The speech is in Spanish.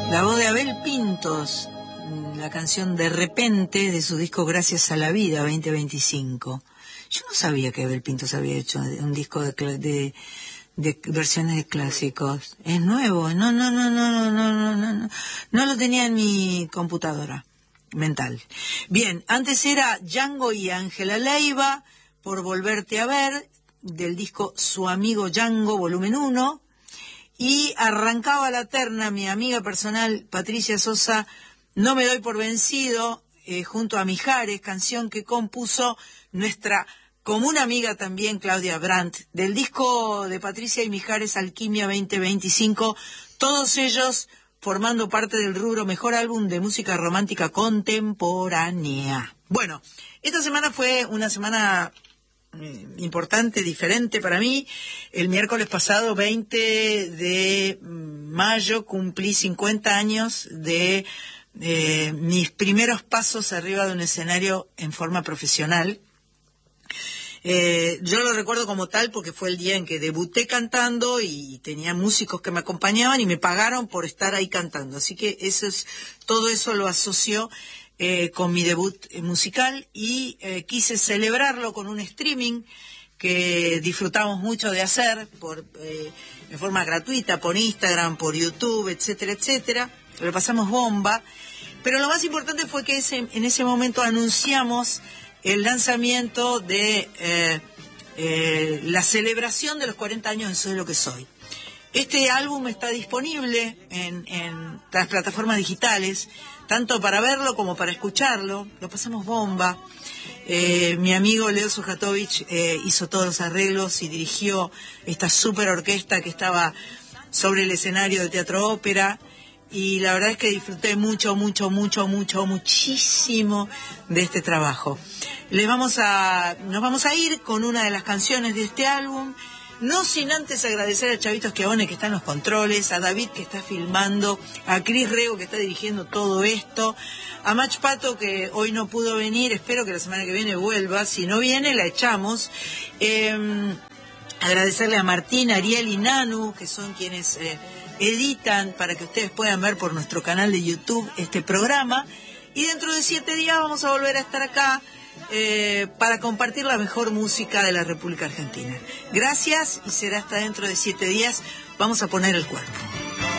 La voz de Abel Pintos, la canción De Repente de su disco Gracias a la Vida 2025. Yo no sabía que Abel Pintos había hecho un disco de versiones de clásicos. Es nuevo. No lo tenía en mi computadora mental. Bien, antes era Django y Ángela Leiva, Por Volverte a Ver, del disco Su Amigo Django, volumen 1. Y arrancaba la terna mi amiga personal Patricia Sosa, No me doy por vencido, junto a Mijares, canción que compuso nuestra común amiga también Claudia Brandt, del disco de Patricia y Mijares Alquimia 2025, todos ellos formando parte del rubro Mejor Álbum de Música Romántica Contemporánea. Bueno, esta semana fue una semana importante, diferente para mí. El miércoles pasado, 20 de mayo, cumplí 50 años de mis primeros pasos arriba de un escenario en forma profesional. Yo lo recuerdo como tal porque fue el día en que debuté cantando y tenía músicos que me acompañaban y me pagaron por estar ahí cantando. Así que todo eso lo asoció con mi debut musical y quise celebrarlo con un streaming que disfrutamos mucho de hacer en forma gratuita, por Instagram, por YouTube, etcétera, etcétera. Lo pasamos bomba, pero lo más importante fue que en ese momento anunciamos el lanzamiento de la celebración de los 40 años de Soy lo que soy. Este álbum está disponible en las plataformas digitales, tanto para verlo como para escucharlo. Lo pasamos bomba. Mi amigo Leo Sujatovich hizo todos los arreglos y dirigió esta super orquesta que estaba sobre el escenario del Teatro Ópera. Y la verdad es que disfruté muchísimo de este trabajo. Nos vamos a ir con una de las canciones de este álbum, no sin antes agradecer a Chavito Schiavone, que está en los controles, a David, que está filmando, a Cris Rego, que está dirigiendo todo esto, a Mach Pato, que hoy no pudo venir, espero que la semana que viene vuelva, si no viene la echamos. Agradecerle a Martín, Ariel y Nanu, que son quienes editan para que ustedes puedan ver por nuestro canal de YouTube este programa. Y dentro de 7 días vamos a volver a estar acá para compartir la mejor música de la República Argentina. Gracias y será hasta dentro de 7 días. Vamos a poner el cuerpo.